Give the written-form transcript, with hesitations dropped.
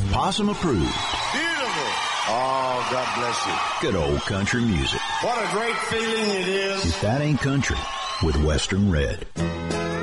Possum approved. Beautiful. Oh, God bless you. Good old country music. What a great feeling it is. If that ain't country with Western Red.